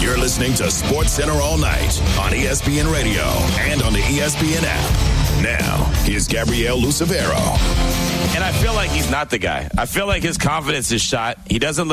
You're listening to Sports Center all night on ESPN Radio and on the ESPN app. Now, here's Gabriel Lucevero. And I feel like he's not the guy. I feel like his confidence is shot. He doesn't